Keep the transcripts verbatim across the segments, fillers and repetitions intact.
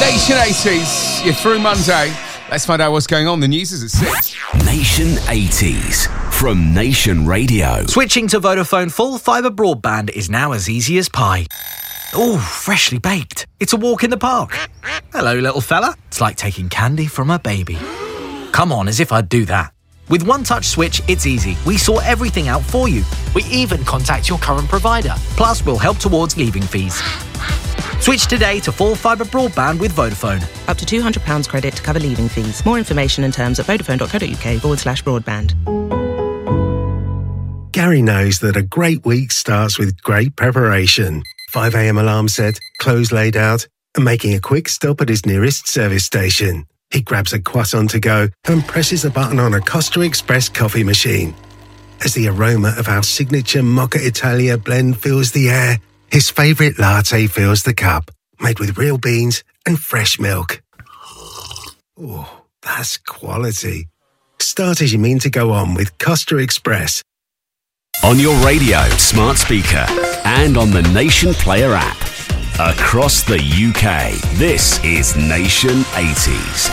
Nation eighties, you're through Monday. Let's find out what's going on. The news is at six. Nation eighties from Nation Radio. Switching to Vodafone full fibre broadband is now as easy as pie. Ooh, freshly baked. It's a walk in the park. Hello, little fella. It's like taking candy from a baby. Come on, as if I'd do that. With One Touch Switch, it's easy. We sort everything out for you. We even contact your current provider. Plus, we'll help towards leaving fees. Switch today to full fibre broadband with Vodafone. Up to two hundred pounds credit to cover leaving fees. More information and terms at vodafone.co.uk forward slash broadband. Gary knows that a great week starts with great preparation. five a.m. alarm set, clothes laid out, and making a quick stop at his nearest service station. He grabs a croissant to go and presses a button on a Costa Express coffee machine. As the aroma of our signature Mocha Italia blend fills the air, his favourite latte fills the cup, made with real beans and fresh milk. Oh, that's quality. Start as you mean to go on with Costa Express. On your radio, smart speaker, and on the Nation Player app. Across the U K, this is Nation eighties.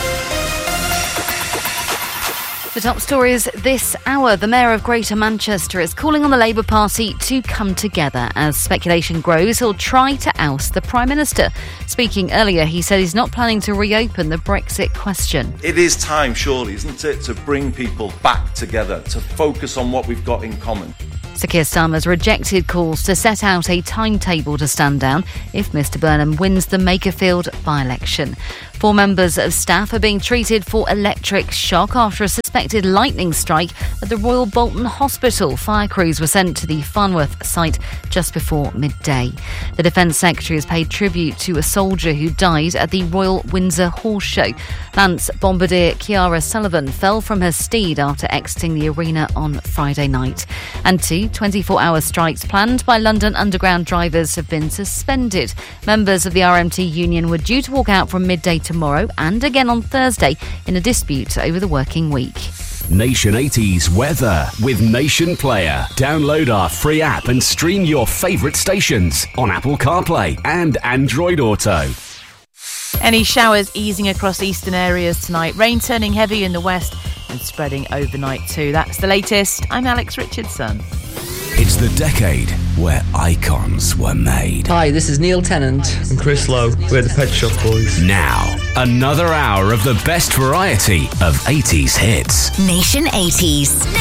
The top stories this hour. The Mayor of Greater Manchester is calling on the Labour Party to come together. As speculation grows, he'll try to oust the Prime Minister. Speaking earlier, he said he's not planning to reopen the Brexit question. It is time, surely, isn't it, to bring people back together, to focus on what we've got in common. Sir Keir Starmer's rejected calls to set out a timetable to stand down if Mr Burnham wins the Makerfield by-election. Four members of staff are being treated for electric shock after a suspected lightning strike at the Royal Bolton Hospital. Fire crews were sent to the Farnworth site just before midday. The Defence Secretary has paid tribute to a soldier who died at the Royal Windsor Horse Show. Lance Bombardier Kiara Sullivan fell from her steed after exiting the arena on Friday night. And two twenty-four hour strikes planned by London Underground drivers have been suspended. Members of the R M T union were due to walk out from midday tomorrow and again on Thursday in a dispute over the working week. Nation eighties weather with Nation Player. Download our free app and stream your favourite stations on Apple CarPlay and Android Auto. Any showers easing across eastern areas tonight. Rain turning heavy in the west and spreading overnight too. That's the latest. I'm Alex Richardson. It's the decade where icons were made. Hi, this is Neil Tennant. And Chris Lowe. We're the Pet Shop Boys. Now, another hour of the best variety of eighties hits. Nation eighties.